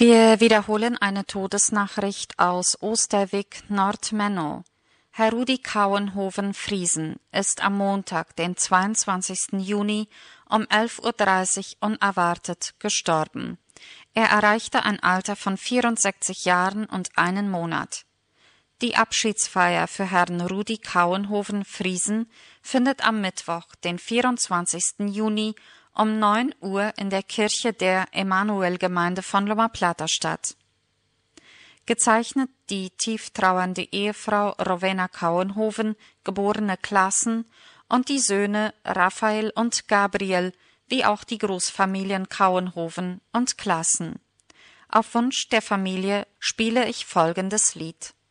Wir wiederholen eine Todesnachricht aus Oosterwijk, Noord-Menno. Herr Rudi Couwenhoven-Friesen ist am Montag, den 22. Juni um 11:30 Uhr unerwartet gestorben. Er erreichte ein Alter von 64 Jahren und einen Monat. Die Abschiedsfeier für Herrn Rudi Couwenhoven-Friesen findet am Mittwoch, den 24. Juni um 9 Uhr in der Kirche der Emanuelgemeinde von Loma Plata statt. Gezeichnet die tief trauernde Ehefrau Rowena Couwenhoven, geborene Claassen, und die Söhne Raphael und Gabriel, wie auch die Großfamilien Couwenhoven und Claassen. Auf Wunsch der Familie spiele ich folgendes Lied.